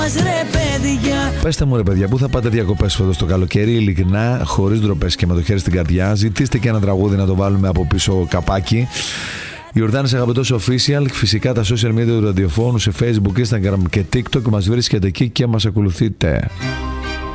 μας ρε παιδιά. Πέστε μου ρε παιδιά, πού θα πάτε διακοπές φέτος το καλοκαίρι, ειλικρινά, χωρίς ντροπές και με το χέρι στην καρδιά. Ζητήστε και ένα τραγούδι να το βάλουμε από πίσω καπάκι. Ιορδάνης Αγαπητός Official, φυσικά τα social media του ραδιοφώνου σε Facebook, Instagram και TikTok. Μας βρίσκετε εκεί και μας ακολουθείτε.